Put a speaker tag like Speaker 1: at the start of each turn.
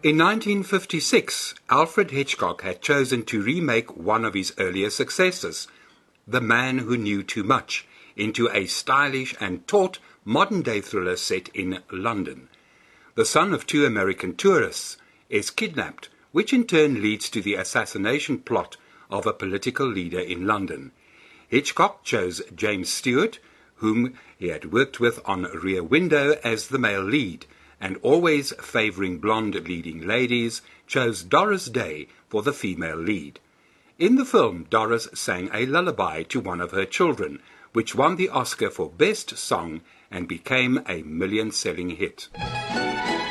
Speaker 1: In 1956, Alfred Hitchcock had chosen to remake one of his earlier successes, The Man Who Knew Too Much, into a stylish and taut modern-day thriller set in London. The son of two American tourists is kidnapped, which in turn leads to the assassination plot of a political leader in London. Hitchcock chose James Stewart, whom he had worked with on Rear Window, as the male lead, and always favouring blonde leading ladies, chose Doris Day for the female lead. In the film, Doris sang a lullaby to one of her children, which won the Oscar for Best Song and became a million-selling hit.